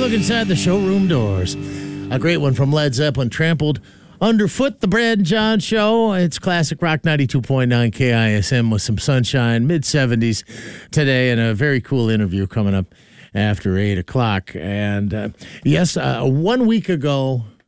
look inside the showroom doors. A great one from Led Zeppelin, Trampled Underfoot, the Brad and John Show. It's classic rock 92.9 KISM with some sunshine, mid-70s today, and a very cool interview coming up after 8 o'clock. And yes, 1 week ago,